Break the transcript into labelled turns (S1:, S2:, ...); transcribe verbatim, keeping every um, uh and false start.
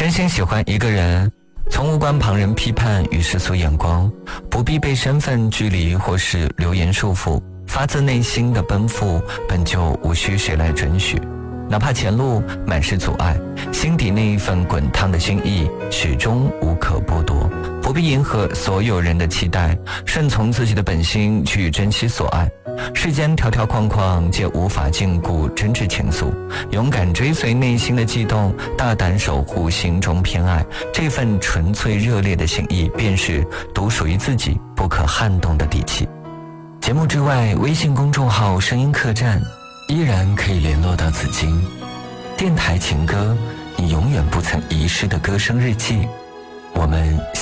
S1: 真心喜欢一个人，从无关旁人批判与世俗眼光，不必被身份距离或是流言束缚，发自内心的奔赴本就无需谁来准许。哪怕前路满是阻碍，心底那一份滚烫的心意始终无可剥夺。不必迎合所有人的期待，顺从自己的本心去珍惜所爱。世间条条框框皆无法禁锢真挚情愫，勇敢追随内心的悸动，大胆守护心中偏爱，这份纯粹热烈的心意便是独属于自己不可撼动的底气。节目之外，微信公众号声音客栈依然可以联络到紫金。电台情歌，你永远不曾遗失的歌声日记。我们